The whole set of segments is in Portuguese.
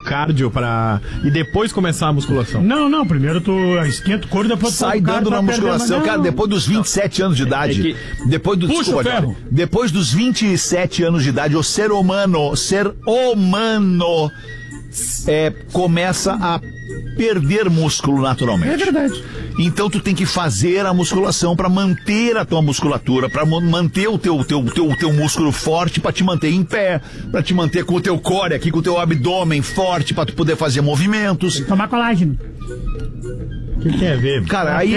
cardio e depois começar a musculação? Não, primeiro tu esquenta o corpo, depois tu sai dando na musculação, cara, depois dos 27 anos de idade. Depois do Puxa o ferro. Depois dos 27 anos de idade, o ser humano começa a perder músculo naturalmente. É verdade. Então tu tem que fazer a musculação pra manter a tua musculatura, pra manter o teu músculo forte, pra te manter em pé, pra te manter com o teu core aqui, com o teu abdômen forte, pra tu poder fazer movimentos. Tomar colágeno. O que tem a ver? Cara, aí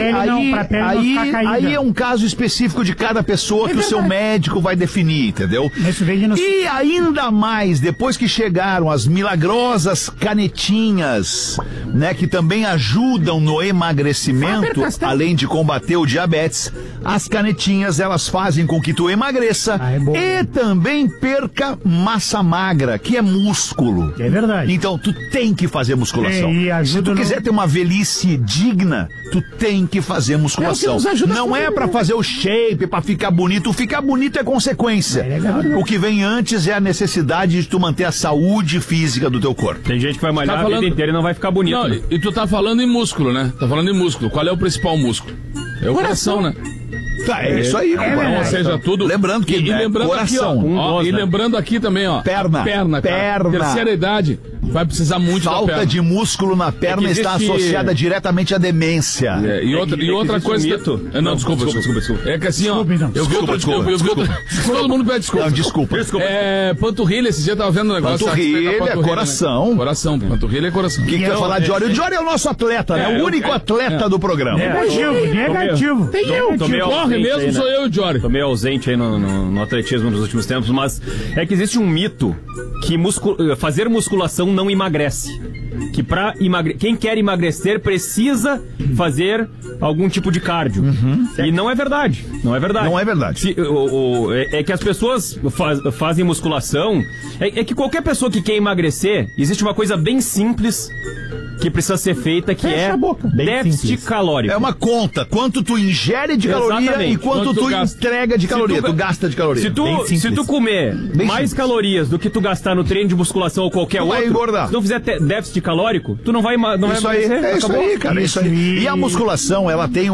é um caso específico de cada pessoa que o seu médico vai definir, entendeu? E ainda mais, depois que chegaram as milagrosas canetinhas, né, que também ajudam no emagrecimento, além de combater o diabetes, as canetinhas, elas fazem com que tu emagreça e também perca massa magra, que é músculo. É verdade. Então, tu tem que fazer musculação. Se tu quiser ter uma velhice digna, tu tem que fazer musculação. Não é pra fazer o shape, pra ficar bonito. Ficar bonito é consequência. O que vem antes é a necessidade de tu manter a saúde física do teu corpo. Tem gente que vai malhar a vida inteira e não vai ficar bonito. Não, né? E tu tá falando em músculo, né? Tá falando em músculo. Qual é o principal músculo? É o coração, né? Tá, é isso aí, compadre. Ou seja, tudo. Lembrando que lembrando coração. Aqui, ó, e lembrando aqui também, ó. Perna. Cara. Terceira idade. Vai precisar muito da perna. Falta de músculo na perna está associada diretamente à demência. E outra coisa. Não, desculpa. É que assim, ó. Desculpa. Todo mundo pede desculpa. Não, desculpa. Panturrilha, esse dia eu tava vendo um negócio. Panturrilha, coração. Né? Coração, panturrilha é coração. O que quer falar de Jory? O Jory é o nosso atleta, né? O único atleta do programa. Negativo. Tem eu. Corre mesmo, aí, sou eu e o Jory. Tô meio ausente aí no atletismo nos últimos tempos, mas é que existe um mito que fazer musculação não emagrece. Que quem quer emagrecer precisa fazer algum tipo de cardio. E não é verdade. Não é verdade. É que as pessoas fazem musculação. É que qualquer pessoa que quer emagrecer, existe uma coisa bem simples que precisa ser feita, que déficit calórico. É uma conta. Quanto tu ingere de caloria e quanto tu entrega de caloria. Tu gasta de caloria. Se tu comer mais calorias do que tu gastar no treino de musculação ou qualquer outro, engordar. se não fizer déficit calórico, tu não vai emagrecer. É isso aí, cara. Isso aí. E a musculação, ela tem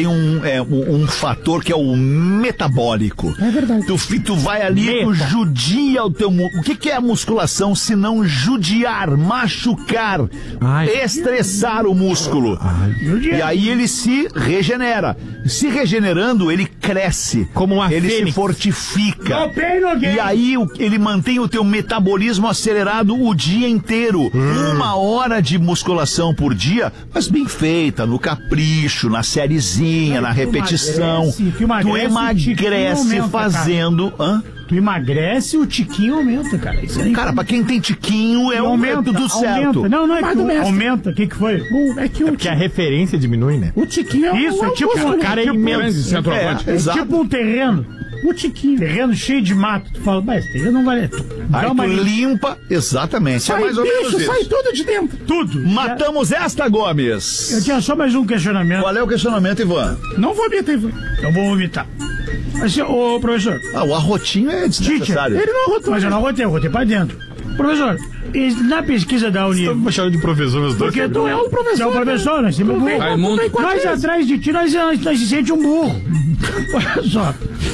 um fator que é o metabólico. É verdade. Tu vai ali, tu judia o teu... O que é a musculação se não judiar, machucar, estressar o músculo? E aí ele se regenera. Se regenerando, ele cresce. Como uma ele fênix. Se fortifica. E aí ele mantém o teu metabolismo acelerado o dia inteiro. 1 hora de musculação por dia, mas bem feita, no capricho, na sériezinha, na repetição. Tu emagrece fazendo... Tu emagrece, o tiquinho aumenta, cara. Isso aí, cara, pra quem tem tiquinho é tudo certo. Não é que aumenta. O que foi? Porque a referência diminui, né? O tiquinho é tipo um cara imenso. É tipo um terreno. O tiquinho. Terreno cheio de mato. Tu fala, mas esse terreno não vale. Aí tu limpa, exatamente. É mais ou menos isso. Sai tudo de dentro. Tudo. Matamos esta, Gomes. Eu tinha só mais um questionamento. Qual é o questionamento, Ivan? Não vomita, Ivan. Eu vou vomitar. Mas, ô, professor. O arrotinho é desnecessário. Ele não arrotou. Mas eu não arrotei, eu arrotei pra dentro. Professor, na pesquisa da Uni... Você tá me chamando de professor, meus dois. Porque tu é o professor. Você é o professor, nós temos burro. Nós atrás de ti, nós se sente um burro. Olha só.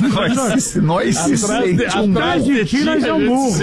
Nós se sente um burro. Atrás de ti, nós é um burro.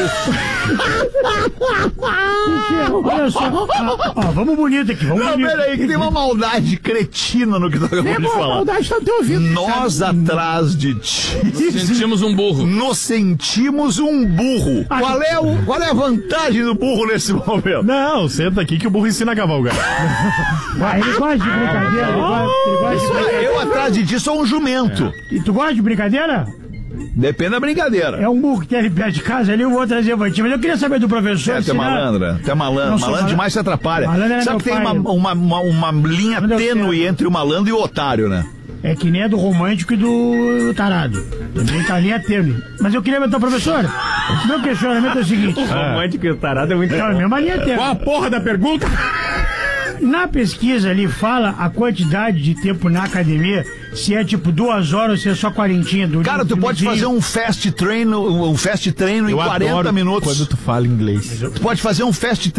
Olha só. Vamos bonito aqui. Não, peraí, que tem uma maldade cretina no que tu acabou de falar. Maldade tá no teu ouvido. Nós atrás de ti. Nos sentimos um burro. Nos sentimos um burro. Qual é a vantagem do burro nesse momento? Não, senta aqui que o burro ensina a cavalgar. Ele gosta de brincadeira. Eu atrás de ti sou um jumento. E tu gosta de brincadeira? Depende da brincadeira. É um burro que tem ali perto de casa, ali eu vou trazer pra ti. Mas eu queria saber do professor. Tu é malandra. Tu é malandro. Malandro demais se atrapalha. Sabe que tem uma linha tênue entre o malandro e o otário, né? É que nem a do romântico e do tarado. Também tá ali a tênue. Mas eu queria perguntar, professor, meu questionamento é o seguinte. O romântico e o tarado é muito... Então, a mesma linha tênue. Qual a porra da pergunta? Na pesquisa ali fala a quantidade de tempo na academia, se é tipo 2 horas ou se é só 40 do Cara, tu pode fazer um fast treino em 40 minutos. Quando tu fala inglês. Tu pode fazer um fast